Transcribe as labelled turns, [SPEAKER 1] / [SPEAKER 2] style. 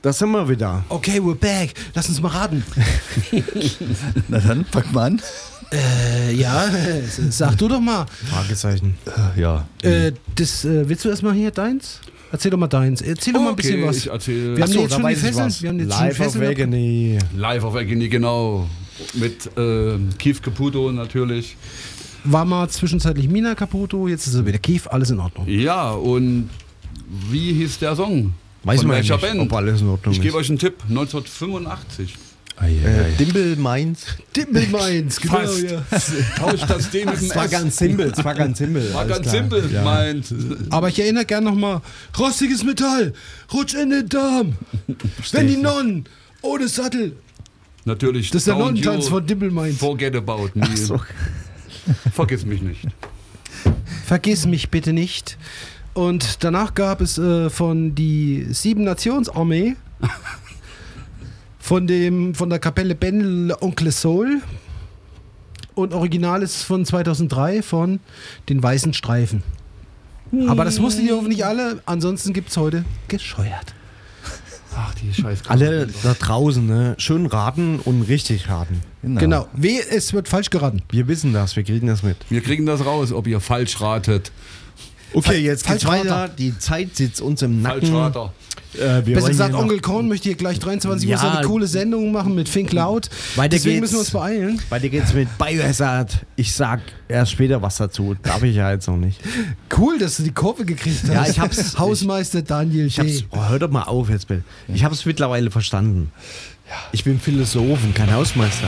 [SPEAKER 1] da sind wir wieder.
[SPEAKER 2] Okay, we're back. Lass uns mal raten.
[SPEAKER 3] Na dann, fang mal an.
[SPEAKER 2] Ja, sag du doch mal.
[SPEAKER 1] Fragezeichen.
[SPEAKER 3] Ja.
[SPEAKER 2] Willst du erstmal hier deins? Erzähl doch mal deins. Erzähl doch mal ein bisschen was.
[SPEAKER 4] Ich erzähle
[SPEAKER 2] Wir haben
[SPEAKER 1] Achso,
[SPEAKER 2] jetzt
[SPEAKER 1] da
[SPEAKER 2] schon die
[SPEAKER 1] weiß ich
[SPEAKER 2] Fesseln.
[SPEAKER 1] was.
[SPEAKER 2] Wir haben jetzt schon die
[SPEAKER 1] Live auf
[SPEAKER 2] Fesseln.
[SPEAKER 1] Agony.
[SPEAKER 4] Live auf Agony, genau. Mit Keith Caputo natürlich.
[SPEAKER 2] War mal zwischenzeitlich Mina Caputo, jetzt ist er wieder Keith, alles in Ordnung.
[SPEAKER 4] Ja, und wie hieß der Song?
[SPEAKER 1] Weiß
[SPEAKER 4] Von
[SPEAKER 1] man
[SPEAKER 4] welcher
[SPEAKER 1] nicht,
[SPEAKER 4] Band?
[SPEAKER 1] ob alles in Ordnung
[SPEAKER 4] Ich gebe
[SPEAKER 1] ist.
[SPEAKER 4] euch einen Tipp. 1985.
[SPEAKER 1] Dimble Mainz.
[SPEAKER 2] Dimble Mainz, genau,
[SPEAKER 4] Fast.
[SPEAKER 2] ja.
[SPEAKER 4] Tauscht das D mit dem
[SPEAKER 1] Es war
[SPEAKER 4] S.
[SPEAKER 1] ganz simpel, es war ganz simpel.
[SPEAKER 4] War
[SPEAKER 1] alles
[SPEAKER 4] ganz
[SPEAKER 1] klar.
[SPEAKER 4] simpel,
[SPEAKER 1] Ja.
[SPEAKER 4] meint.
[SPEAKER 2] Aber ich erinnere gern nochmal, rostiges Metall, rutsch in den Darm, wenn die Nonnen, ohne Sattel.
[SPEAKER 4] Natürlich.
[SPEAKER 2] Das ist der
[SPEAKER 4] Don't
[SPEAKER 2] Nonnentanz
[SPEAKER 4] you
[SPEAKER 2] von Dimble Mainz.
[SPEAKER 4] Forget about me. Vergiss mich nicht.
[SPEAKER 2] Vergiss mich bitte nicht. Und danach gab es von die 7-Nations-Armee, von der Kapelle Ben Oncle Soul und Original ist von 2003 von den Weißen Streifen. Aber das wussten die hoffentlich alle, ansonsten gibt es heute gescheuert.
[SPEAKER 4] Ach, die Scheiße.
[SPEAKER 1] Alle da draußen, ne? Schön raten und richtig raten.
[SPEAKER 2] Genau. Es wird falsch geraten.
[SPEAKER 1] Wir wissen das, wir kriegen das mit.
[SPEAKER 4] Wir kriegen das raus, ob ihr falsch ratet.
[SPEAKER 1] Okay, jetzt geht's
[SPEAKER 2] Falschrater.
[SPEAKER 1] weiter. Die Zeit sitzt uns im Nacken.
[SPEAKER 4] Falschrater.
[SPEAKER 1] Wir
[SPEAKER 2] Besser
[SPEAKER 1] wollen
[SPEAKER 2] gesagt,
[SPEAKER 1] hier noch-
[SPEAKER 2] Onkel Korn möchte hier gleich 23 Uhr
[SPEAKER 1] Ja.
[SPEAKER 2] so eine coole Sendung machen mit Fink Laut.
[SPEAKER 1] Weiter
[SPEAKER 2] Deswegen
[SPEAKER 1] geht's.
[SPEAKER 2] müssen wir uns beeilen.
[SPEAKER 1] Bei dir geht's mit Biohazard. Ich sag erst später was dazu. Darf ich ja jetzt noch nicht.
[SPEAKER 2] Cool, dass du die Kurve gekriegt hast.
[SPEAKER 1] Ja, ich hab's-
[SPEAKER 2] Hausmeister Daniel
[SPEAKER 1] Ich hab's,
[SPEAKER 2] T.
[SPEAKER 1] hör doch mal auf jetzt bitte. Ich hab's mittlerweile verstanden. Ich bin Philosoph und kein Hausmeister.